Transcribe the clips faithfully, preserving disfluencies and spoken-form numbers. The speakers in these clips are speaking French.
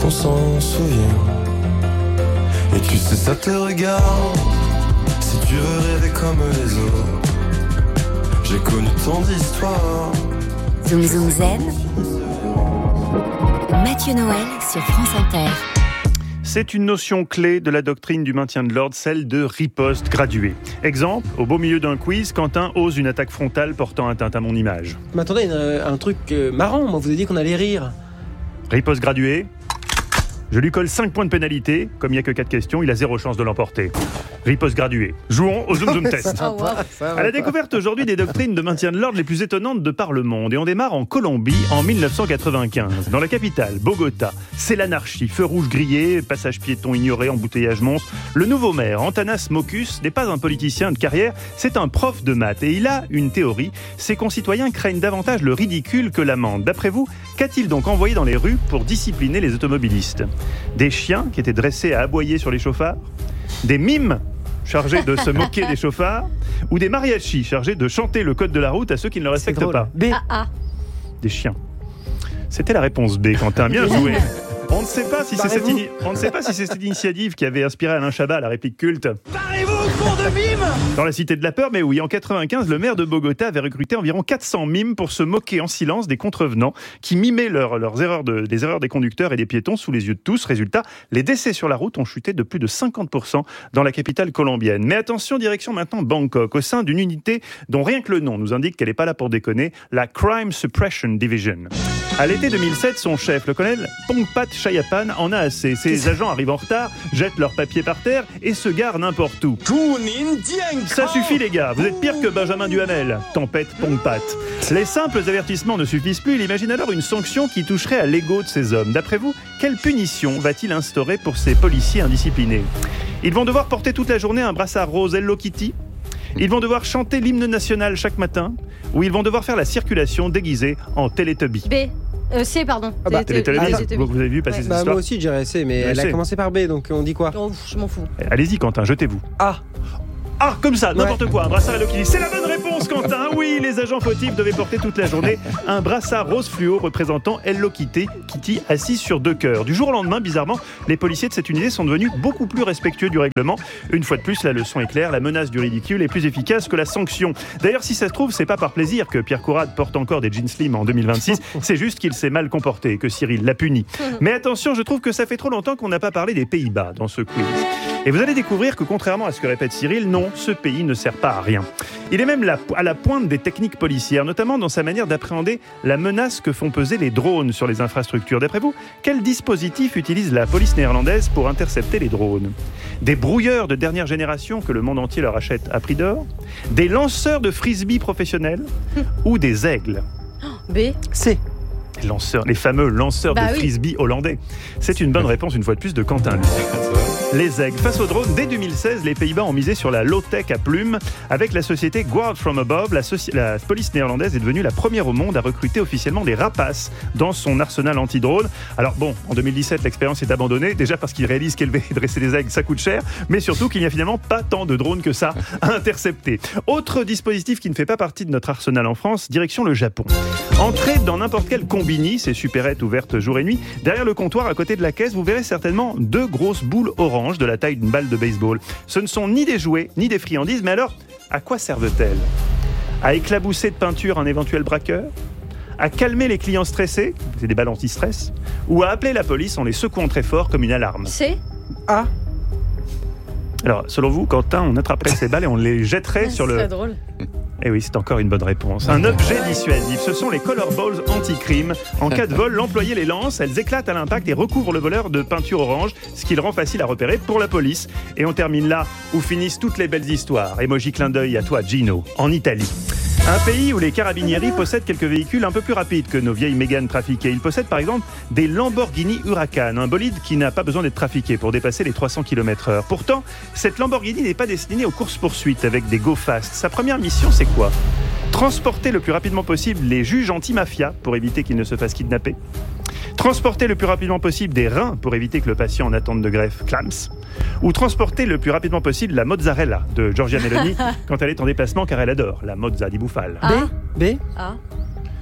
qu'on s'en souvient. Et tu sais ça te regarde, si tu veux rêver comme les autres. J'ai connu tant d'histoires. Zoom Zoom Zen, Mathieu Noël sur France Inter. C'est une notion clé de la doctrine du maintien de l'ordre, celle de riposte graduée. Exemple, au beau milieu d'un quiz, Quentin ose une attaque frontale portant atteinte à mon image. Mais attendez, un truc marrant, moi vous avez dit qu'on allait rire. Riposte graduée. Je lui colle cinq points de pénalité. Comme il n'y a que quatre questions, il a zéro chance de l'emporter. Riposte graduée. Jouons au Zoom Zoom Test. Ça va pas, ça va À la pas. découverte aujourd'hui des doctrines de maintien de l'ordre les plus étonnantes de par le monde. Et on démarre en Colombie en dix-neuf cent quatre-vingt-quinze. Dans la capitale, Bogota, c'est l'anarchie. Feu rouge grillé, passage piéton ignoré, embouteillage monstre. Le nouveau maire, Antanas Mokus, n'est pas un politicien de carrière, c'est un prof de maths. Et il a une théorie. Ses concitoyens craignent davantage le ridicule que l'amende. D'après vous, qu'a-t-il donc envoyé dans les rues pour discipliner les automobilistes ? Des chiens qui étaient dressés à aboyer sur les chauffards ? Des mimes chargés de se moquer des chauffards, ou des mariachis chargés de chanter le code de la route à ceux qui ne le respectent drôle. pas. B. Ah, ah. Des chiens. C'était la réponse B, Quentin. Bien joué. On ne sait pas si c'est cette, ini- on ne sait pas si c'est cette initiative qui avait inspiré Alain Chabat la réplique culte. Parlez-vous au cours de mime. Dans la cité de la peur, mais oui, en quatre-vingt-quinze, le maire de Bogota avait recruté environ quatre cents mimes pour se moquer en silence des contrevenants qui mimaient leurs, leurs erreurs de, les erreurs des conducteurs et des piétons sous les yeux de tous. Résultat, les décès sur la route ont chuté de plus de cinquante pour cent dans la capitale colombienne. Mais attention, direction maintenant Bangkok, au sein d'une unité dont rien que le nom nous indique qu'elle n'est pas là pour déconner, la Crime Suppression Division. À l'été deux mille sept, son chef, le colonel Pongpat Chayapan, en a assez. Ses agents arrivent en retard, jettent leurs papiers par terre et se garent n'importe où. Ça suffit les gars, vous êtes pire que Benjamin Duhamel. Tempête Pongpat. Les simples avertissements ne suffisent plus, il imagine alors une sanction qui toucherait à l'ego de ces hommes. D'après vous, quelle punition va-t-il instaurer pour ces policiers indisciplinés ? Ils vont devoir porter toute la journée un brassard rose Hello Kitty ? Ils vont devoir chanter l'hymne national chaque matin ? Ou ils vont devoir faire la circulation déguisée en Teletubby ? B. Euh, C, pardon. Ah bah, Télété- Teletubby, Télété- vous, vous avez vu passer Ouais. cette Bah histoire moi aussi je dirais C, mais elle C. a commencé par B, donc on dit quoi? Oh, je m'en fous. Allez-y Quentin, jetez-vous. A. Ah, comme ça, n'importe Ouais. quoi, un brassard Hello Kitty. C'est la bonne réponse, Quentin. Oui, les agents fautifs devaient porter toute la journée un brassard rose fluo représentant Hello Kitty, Kitty assis sur deux cœurs. Du jour au lendemain, bizarrement, les policiers de cette unité sont devenus beaucoup plus respectueux du règlement. Une fois de plus, la leçon est claire, la menace du ridicule est plus efficace que la sanction. D'ailleurs, si ça se trouve, c'est pas par plaisir que Pierre Courade porte encore des jeans slim en deux mille vingt-six, c'est juste qu'il s'est mal comporté et que Cyril l'a puni. Mais attention, je trouve que ça fait trop longtemps qu'on n'a pas parlé des Pays-Bas dans ce quiz. Et vous allez découvrir que contrairement à ce que répète Cyril, non, ce pays ne sert pas à rien. Il est même la- à la pointe des techniques policières, notamment dans sa manière d'appréhender la menace que font peser les drones sur les infrastructures. D'après vous, quel dispositif utilise la police néerlandaise pour intercepter les drones ? Des brouilleurs de dernière génération que le monde entier leur achète à prix d'or ? Des lanceurs de frisbee professionnels ? Ou des aigles ? B. C. Les lanceurs, les fameux lanceurs Bah de oui. frisbee hollandais. C'est une bonne réponse une fois de plus de Quentin. Les aigles. Face aux drones, dès deux mille seize, les Pays-Bas ont misé sur la low-tech à plumes. Avec la société Guard from Above, la, soci- la police néerlandaise est devenue la première au monde à recruter officiellement des rapaces dans son arsenal anti-drone. Alors bon, en deux mille dix-sept, l'expérience est abandonnée, déjà parce qu'ils réalisent qu'élever et dresser des aigles, ça coûte cher, mais surtout qu'il n'y a finalement pas tant de drones que ça à intercepter. Autre dispositif qui ne fait pas partie de notre arsenal en France, direction le Japon. Entrez dans n'importe quel combini, ces supérettes ouvertes jour et nuit. Derrière le comptoir, à côté de la caisse, vous verrez certainement deux grosses boules oranges de la taille d'une balle de baseball. Ce ne sont ni des jouets, ni des friandises, mais alors, à quoi servent-elles ? À éclabousser de peinture un éventuel braqueur ? À calmer les clients stressés, c'est des balles anti-stress ? Ou à appeler la police en les secouant très fort comme une alarme ? C. A. Alors, selon vous, Quentin, on attraperait ces balles et on les jetterait sur le... C'est drôle. Eh oui, c'est encore une bonne réponse. Un objet dissuasif, ce sont les color balls anti-crime. En cas de vol, l'employé les lance, elles éclatent à l'impact et recouvrent le voleur de peinture orange, ce qui le rend facile à repérer pour la police. Et on termine là où finissent toutes les belles histoires. Emoji clin d'œil à toi, Gino, en Italie. Un pays où les carabinieri possèdent quelques véhicules un peu plus rapides que nos vieilles Mégane trafiquées. Ils possèdent par exemple des Lamborghini Huracan, un bolide qui n'a pas besoin d'être trafiqué pour dépasser les trois cents kilomètres heure. Pourtant, cette Lamborghini n'est pas destinée aux courses-poursuites avec des go-fast. Sa première mission, c'est quoi ? Transporter le plus rapidement possible les juges anti-mafia pour éviter qu'ils ne se fassent kidnapper. Transporter le plus rapidement possible des reins pour éviter que le patient en attente de greffe clams. Ou transporter le plus rapidement possible la mozzarella de Giorgia Meloni quand elle est en déplacement car elle adore la mozza di bufala. A. B. A.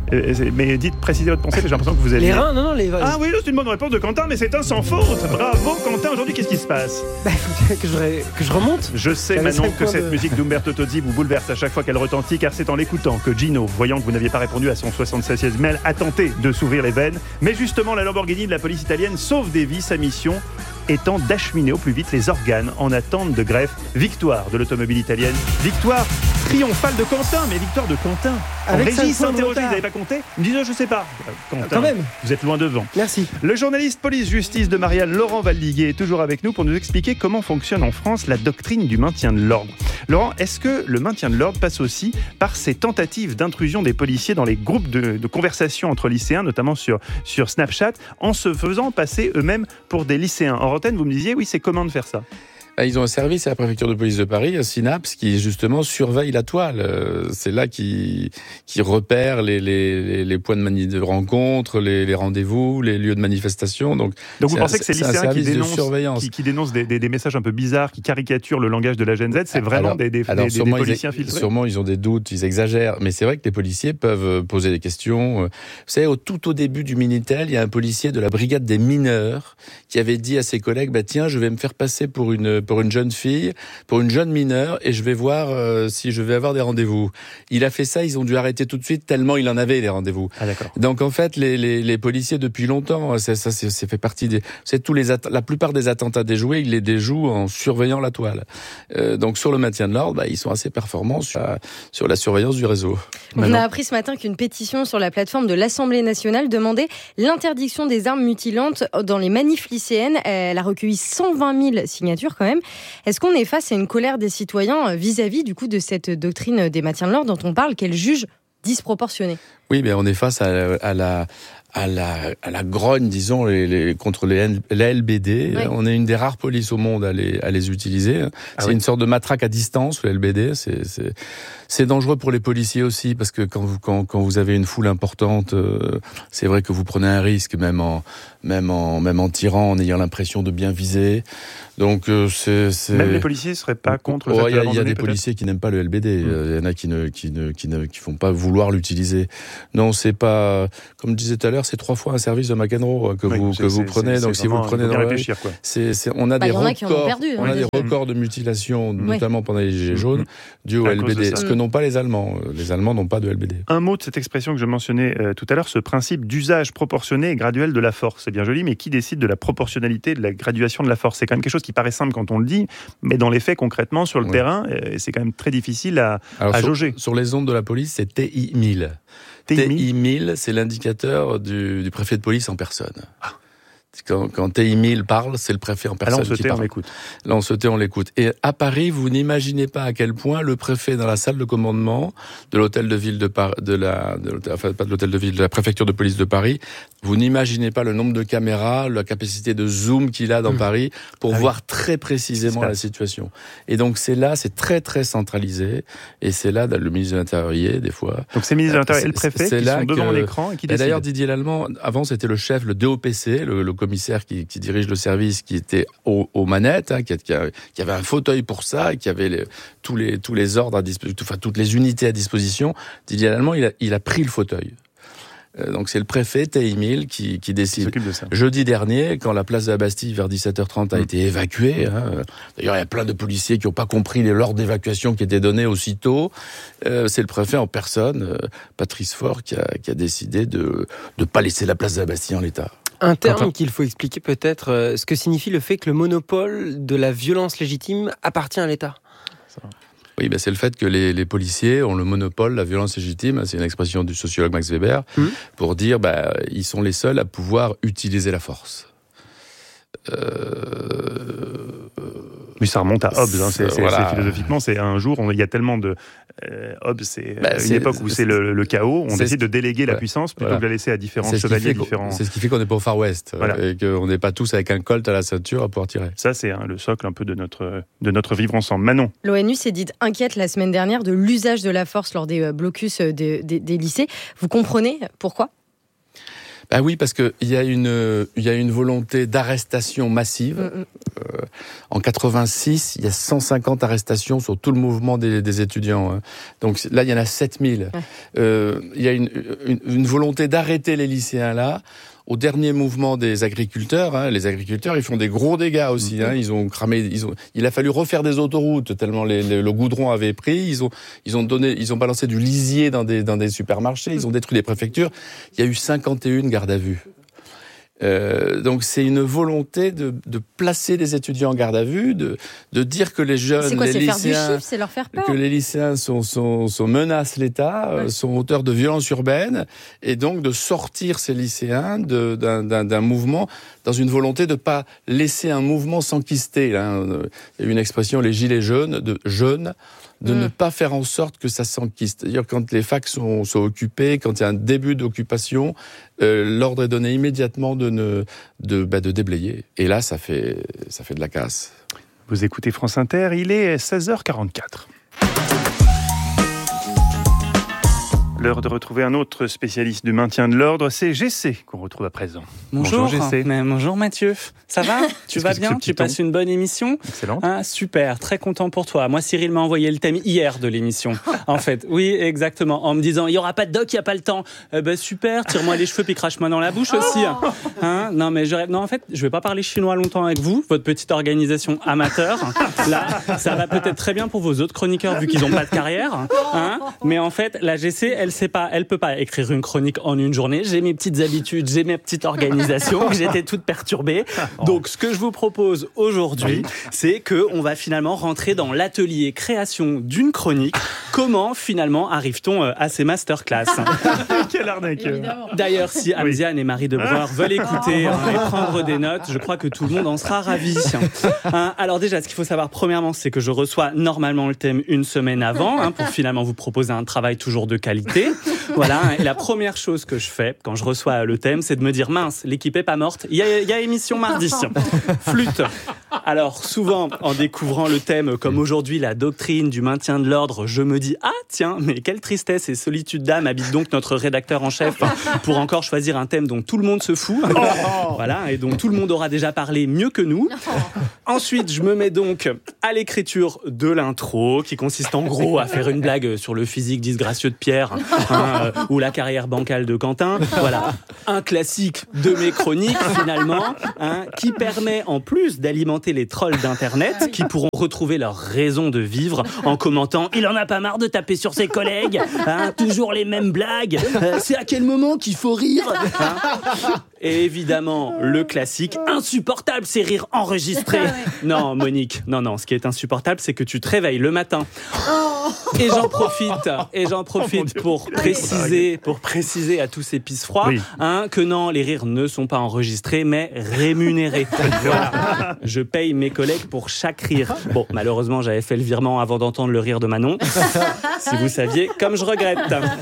Euh, mais dites, précisez votre pensée, j'ai l'impression que vous avez... Les reins, non, non, les. Ah oui, c'est une bonne réponse de Quentin, mais c'est un sans faute. Bravo Quentin, aujourd'hui qu'est-ce qui se passe? Bah, faut que je, ré- que je remonte. Je sais J'avais Manon cinq que points cette de- musique d'Umberto Tozzi vous bouleverse à chaque fois qu'elle retentit, car c'est en l'écoutant que Gino, voyant que vous n'aviez pas répondu à son soixante-seizième mail, a tenté de s'ouvrir les veines. Mais justement, la Lamborghini de la police italienne sauve des vies, sa mission étant d'acheminer au plus vite les organes en attente de greffe. Victoire de l'automobile italienne. Victoire triomphale de Quentin, mais victoire de Quentin. En Avec régie, cinq points de s'interroger, vous retard. n'avez pas compté? Ils me disent, je sais pas. Euh, Quentin, Quand même. vous êtes loin devant. Merci. Le journaliste police-justice de Marianne, Laurent Valdiguier, est toujours avec nous pour nous expliquer comment fonctionne en France la doctrine du maintien de l'ordre. Laurent, est-ce que le maintien de l'ordre passe aussi par ces tentatives d'intrusion des policiers dans les groupes de, de conversation entre lycéens, notamment sur, sur Snapchat, en se faisant passer eux-mêmes pour des lycéens? En antenne, vous me disiez, oui, c'est comment de faire ça? Ils ont un service à la préfecture de police de Paris, Synapse, qui justement surveille la toile. C'est là qui qui repère les les les points de, mani- de rencontre, les, les rendez-vous, les lieux de manifestation. Donc, Donc vous c'est pensez un, que ces c'est un lycéens qui service de dénoncent, surveillance. qui, qui dénoncent des, des, des messages un peu bizarres, qui caricaturent le langage de la Gen Z, c'est vraiment alors, des, des, alors des, des sûrement, policiers ils, infiltrés? Sûrement, ils ont des doutes, ils exagèrent. Mais c'est vrai que les policiers peuvent poser des questions. Vous savez, au, tout au début du Minitel, il y a un policier de la brigade des mineurs qui avait dit à ses collègues, bah, tiens, je vais me faire passer pour une, pour une jeune fille, pour une jeune mineure, et je vais voir euh, si je vais avoir des rendez-vous. Il a fait ça, ils ont dû arrêter tout de suite, tellement il en avait, des rendez-vous. Ah d'accord. Donc en fait, les, les, les policiers, depuis longtemps, ça, ça c'est, c'est fait partie des... C'est tous les att- la plupart des attentats déjoués, ils les déjouent en surveillant la toile. Euh, donc sur le maintien de l'ordre, bah, ils sont assez performants sur, euh, sur la surveillance du réseau. On Manon. a appris ce matin qu'une pétition sur la plateforme de l'Assemblée nationale demandait l'interdiction des armes mutilantes dans les manifs lycéennes. Elle a recueilli cent vingt mille signatures quand même. Est-ce qu'on est face à une colère des citoyens vis-à-vis du coup de cette doctrine des maintiens de l'ordre dont on parle, qu'elle juge disproportionnée? Oui, mais on est face à, à la... À la, à la grogne, disons, les, les, contre les, les L B D. Oui. On est une des rares polices au monde à les, à les utiliser. Ah c'est oui. une sorte de matraque à distance, le L B D. C'est, c'est, c'est dangereux pour les policiers aussi, parce que quand vous, quand, quand vous avez une foule importante, euh, c'est vrai que vous prenez un risque, même en, même en, même en tirant, en ayant l'impression de bien viser. Donc, euh, c'est, c'est... Même les policiers ne seraient pas contre le Oh, fait il de y a, il y a l'abandonner, des peut-être? policiers qui n'aiment pas le L B D. Il Mmh. y en a qui ne, qui ne, qui ne, qui font pas vouloir l'utiliser. Non, c'est pas, comme je disais tout à l'heure, c'est trois fois un service de McEnroe que Oui, vous, c'est- que vous c'est- prenez. c'est Donc, si vous le vraiment- prenez il faut dans bien la rue, réfléchir, quoi. c'est, c'est, on a Bah, des y en a qui en ont records, perdu, on hein, a des déjà. records de mutilation, Oui. notamment pendant les Gilets jaunes, Mmh. dus au À L B cause de D. ça. Ce que n'ont pas les Allemands. Les Allemands n'ont pas de L B D. Un mot de cette expression que je mentionnais euh, tout à l'heure, ce principe d'usage proportionné et graduel de la force. C'est bien joli, mais qui décide de la proportionnalité, de la graduation de la force? C'est quand même quelque chose qui paraît simple quand on le dit, mais dans les faits, concrètement, sur le Oui. terrain, euh, c'est quand même très difficile à, Alors, à sur, jauger. sur les ondes de la police, c'est T I mille. T I mille. T I mille, c'est l'indicateur du, du préfet de police en personne. Quand, quand T I mille parle, c'est le préfet en personne Alors on se qui tait, on parle. l'écoute. Là, on se tait, on l'écoute. Et à Paris, vous n'imaginez pas à quel point le préfet, dans la salle de commandement de l'hôtel de ville de Paris, de la, de l'hôtel- enfin, pas de l'hôtel de ville, de la préfecture de police de Paris, vous n'imaginez pas le nombre de caméras, la capacité de zoom qu'il a dans Mmh. Paris pour Ah oui. voir très précisément C'est la ça. situation. Et donc, c'est là, c'est très, très centralisé. Et c'est là, le ministre de l'Intérieur y est, des fois. Donc c'est le ministre de l'Intérieur et le C'est- préfet c'est qui là sont devant que- l'écran et qui Et décident. d'ailleurs, Didier Lallemand, avant, c'était le chef, le D O P C, le, le commissaire qui, qui dirige le service, qui était au, aux manettes, hein, qui, qui, a- qui avait un fauteuil pour ça, qui avait les, tous les tous les ordres à disposition, enfin toutes les unités à disposition. Didier Lallemand, il a, il a pris le fauteuil. Euh, donc c'est le préfet T I mille qui, qui qui décide. s'occupe de ça. Jeudi dernier, quand la place de la Bastille, vers dix-sept heures trente, a Mm. été évacuée, hein, d'ailleurs il y a plein de policiers qui n'ont pas compris les- l'ordre d'évacuation qui était donné aussitôt, euh, c'est le préfet en personne, euh, Patrice Faure, qui a, qui a décidé de ne pas laisser la place de la Bastille en l'état. Un terme Quentin. qu'il faut expliquer peut-être, euh, ce que signifie le fait que le monopole de la violence légitime appartient à l'État. Oui, ben c'est le fait que les, les policiers ont le monopole, la violence légitime, c'est une expression du sociologue Max Weber, Mmh. pour dire ben ils sont les seuls à pouvoir utiliser la force. Euh... Mais ça remonte à Hobbes. Hein. C'est, c'est- Voilà. c'est philosophiquement, c'est un jour, on- il y a tellement de euh, Hobbes, c'est Bah, euh, une c'est- époque où c'est c'est- le, le chaos. On c'est décide ce de déléguer la ouais. puissance plutôt Voilà. que de la laisser à différents C'est ce, qui chevaliers fait qu'on- différents. c'est ce qui fait qu'on n'est pas au Far West, Voilà. et qu'on n'est pas tous avec un colt à la ceinture à pouvoir tirer. Ça, c'est hein, le socle un peu de notre de notre vivre ensemble. Manon. L'ONU s'est dite inquiète la semaine dernière de l'usage de la force lors des euh, blocus euh, des, des- des lycées. Vous comprenez pourquoi? Ah oui, parce que il y a une il y a une volonté d'arrestation massive. Mm, mm. Euh, en quatre-vingt-six, il y a cent cinquante arrestations sur tout le mouvement des, des étudiants. Hein. Donc là, il y en a sept mille. Ouais. Euh, il y a une, une, une volonté d'arrêter les lycéens là. Au dernier mouvement des agriculteurs, hein, les agriculteurs, ils font des gros dégâts aussi. Mmh. Hein, ils ont cramé, ils ont, il a fallu refaire des autoroutes tellement les, les, le goudron avait pris. Ils ont, ils ont donné, ils ont balancé du lisier dans des, dans des supermarchés. Ils ont détruit des préfectures. Il y a eu cinquante et une gardes à vue. Euh, donc c'est une volonté de, de placer les étudiants en garde à vue, de, de dire que les jeunes, c'est quoi, les c'est lycéens, faire du chiffre, c'est leur faire peur. Que les lycéens sont, sont, sont menacent l'État, ouais. euh, sont auteurs de violences urbaines, et donc de sortir ces lycéens de, d'un, d'un, d'un mouvement dans une volonté de pas laisser un mouvement s'enquister. Hein. Il y a eu une expression, les gilets jaunes, de jeunes. de mmh. ne pas faire en sorte que ça s'enquiste. C'est-à-dire quand les facs sont, sont occupés, quand il y a un début d'occupation, euh, l'ordre est donné immédiatement de, ne, de, bah, de déblayer. Et là, ça fait, ça fait de la casse. Vous écoutez France Inter, il est seize heures quarante-quatre. L'heure de retrouver un autre spécialiste du maintien de l'ordre, c'est G C qu'on retrouve à présent. Bonjour, bonjour G C. Mais bonjour Mathieu, ça va? Tu vas bien? Tu passes une bonne émission? Excellent. Ah, super, très content pour toi. Moi, Cyril m'a envoyé le thème hier de l'émission. En fait, oui, exactement, en me disant il y aura pas de doc, il y a pas le temps. Eh ben super, tire-moi les cheveux puis crache-moi dans la bouche aussi. Hein? Non mais je rêve. Non en fait, je vais pas parler chinois longtemps avec vous, votre petite organisation amateur. Là, ça va peut-être très bien pour vos autres chroniqueurs vu qu'ils ont pas de carrière. Hein? Mais en fait, la G C, elle sait pas, elle peut pas écrire une chronique en une journée. J'ai mes petites habitudes, j'ai mes petites organisations, j'étais toute perturbée. Donc, ce que je vous propose aujourd'hui, c'est que on va finalement rentrer dans l'atelier création d'une chronique. Comment finalement arrive-t-on à ces masterclass? Quelle arnaque! D'ailleurs, si Amziane oui. et Marie de Breuer veulent écouter hein, et prendre des notes, je crois que tout le monde en sera ravi. Hein, alors déjà, ce qu'il faut savoir premièrement, c'est que je reçois normalement le thème une semaine avant hein, pour finalement vous proposer un travail toujours de qualité. Voilà, et la première chose que je fais quand je reçois le thème, c'est de me dire mince, l'équipe est pas morte, il y a, y a émission mardi. Flûte. Alors souvent, en découvrant le thème comme aujourd'hui la doctrine du maintien de l'ordre, je me dis ah tiens, mais quelle tristesse et solitude d'âme habite donc notre rédacteur en chef pour encore choisir un thème dont tout le monde se fout. Voilà, et dont tout le monde aura déjà parlé mieux que nous. Ensuite, je me mets donc à l'écriture de l'intro, qui consiste en gros à faire une blague sur le physique disgracieux de Pierre. Hein, ou la carrière bancale de Quentin. Voilà, un classique de mes chroniques finalement, hein, qui permet en plus d'alimenter les trolls d'internet qui pourront retrouver leur raison de vivre en commentant « Il en a pas marre de taper sur ses collègues, hein, toujours les mêmes blagues, euh, c'est à quel moment qu'il faut rire hein ?» Et évidemment, le classique « Insupportable, ces rires enregistrés !» Non, Monique, non, non, ce qui est insupportable, c'est que tu te réveilles le matin. Et j'en profite, et j'en profite oh pour préciser, pour préciser à tous ces pisse-froids, oui. hein, que non, les rires ne sont pas enregistrés, mais rémunérés. Voilà. Je paye mes collègues pour chaque rire. Bon, malheureusement, j'avais fait le virement avant d'entendre le rire de Manon. Si vous saviez, comme je regrette.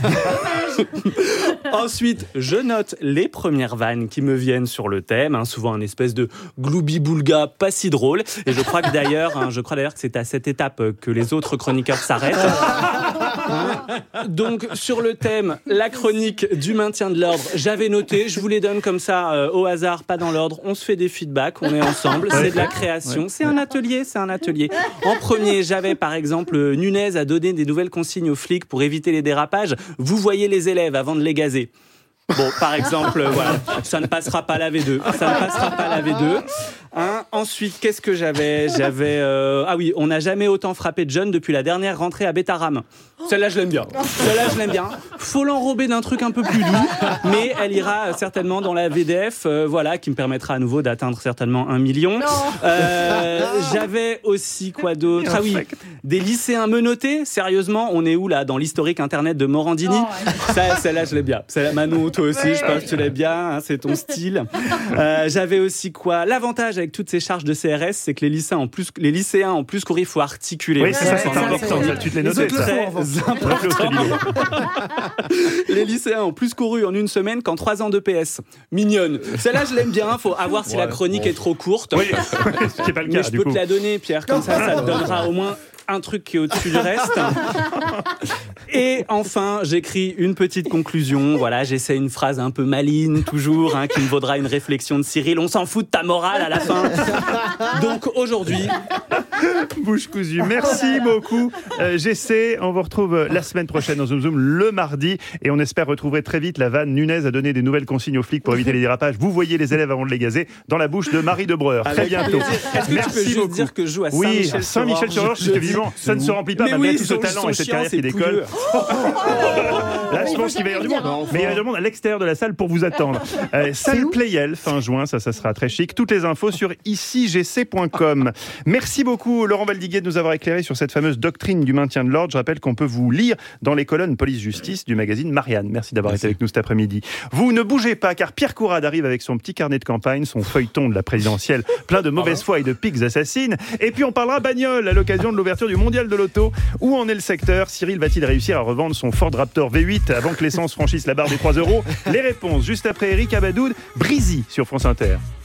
Ensuite, je note les premières vannes qui me viennent sur le thème, hein, souvent un espèce de gloubi-boulga pas si drôle. Et je crois que d'ailleurs, hein, je crois d'ailleurs que c'est à cette étape que les autres chroniqueurs s'arrêtent. Hein. Donc, sur le thème, la chronique du maintien de l'ordre, j'avais noté, je vous les donne comme ça euh, au hasard, pas dans l'ordre. On se fait des feedbacks, on est ensemble, c'est de la création, c'est un atelier, c'est un atelier. En premier, j'avais par exemple Nunez a donné des nouvelles consignes aux flics pour éviter les dérapages. Vous voyez les élèves avant de les gazer. Bon, par exemple, voilà, ça ne passera pas la V deux. Ça ne passera pas la V deux. Hein, ensuite, qu'est-ce que j'avais J'avais... Euh... Ah oui, on n'a jamais autant frappé de jeunes depuis la dernière rentrée à Bétaram. Celle-là, je l'aime bien. Celle-là, je l'aime bien. Faut l'enrober d'un truc un peu plus doux, mais elle ira certainement dans la V D F, euh, voilà, qui me permettra à nouveau d'atteindre certainement un million. Euh, j'avais aussi quoi d'autre Ah oui, des lycéens menottés. Sérieusement, on est où là dans l'historique internet de Morandini? Ça, celle-là, je l'aime bien. Celle-là, Manon, toi aussi, je pense que tu l'aimes bien. Hein, c'est ton style. Euh, j'avais aussi quoi L'avantage avec toutes ces charges de C R S, c'est que les lycéens en plus, les lycéens en plus couru, il faut articuler. Oui, c'est ça, c'est important. Ça, tu te l'es noté, ça. Les lycéens ont plus couru en une semaine qu'en trois ans de P S. Mignonne. Celle-là, je l'aime bien. Faut avoir si ouais, la chronique bon. est trop courte. Oui, c'est pas le cas. Mais je peux coup. te la donner, Pierre. Comme ça, ça te donnera au moins un truc qui est au-dessus du reste. Et enfin, j'écris une petite conclusion. Voilà, j'essaie une phrase un peu maligne, toujours, hein, qui me vaudra une réflexion de Cyril. On s'en fout de ta morale à la fin. Donc aujourd'hui... Bouche cousue. Merci beaucoup. Euh, J'essaie. On vous retrouve la semaine prochaine dans Zoom Zoom le mardi et on espère retrouver très vite la vanne. Nunez a donné des nouvelles consignes aux flics pour éviter les dérapages. Vous voyez les élèves avant de les gazer dans la bouche de Marie de Breuer. Très bientôt. Est-ce que Merci tu peux juste beaucoup. dire que je joue à Oui, Saint-Michel-sur-Orge Saint-Michel-sur-Orge, parce qu'évidemment, ça ne se remplit pas Mais malgré oui, tout ce ils talent sont et cette chiants, carrière qui ces décolle. Là, je pense qu'il va y avoir du monde. Mais il y a du monde à l'extérieur de la salle pour vous attendre. Euh, salle Playel, fin juin, ça, ça sera très chic. Toutes les infos sur ici g c point com. Merci beaucoup, Laurent Valdiguier, de nous avoir éclairé sur cette fameuse doctrine du maintien de l'ordre. Je rappelle qu'on peut vous lire dans les colonnes police-justice du magazine Marianne. Merci d'avoir Merci. été avec nous cet après-midi. Vous ne bougez pas, car Pierre Courade arrive avec son petit carnet de campagne, son feuilleton de la présidentielle, plein de mauvaise foi et de piques assassines. Et puis on parlera bagnole à l'occasion de l'ouverture du mondial de l'auto. Où en est le secteur ? Cyril va-t-il réussir à revendre son Ford Raptor V huit avant que l'essence franchisse la barre des trois euros ? Les réponses juste après Eric Abadoud, Breezy sur France Inter.